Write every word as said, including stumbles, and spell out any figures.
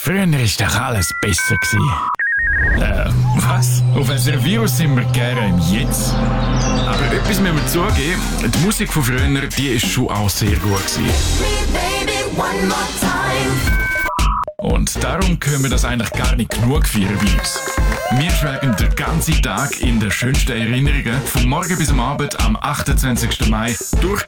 Früher ist doch alles besser gewesen. Äh, was? Auf ein Virus sind wir gerne im Jetzt. Aber etwas müssen wir zugeben, die Musik von früher, die ist schon auch sehr gut gewesen. Und darum können wir das eigentlich gar nicht genug feiern bei uns. Wir schwelgen den ganzen Tag in den schönsten Erinnerungen, vom Morgen bis am Abend am achtundzwanzigsten Mai durch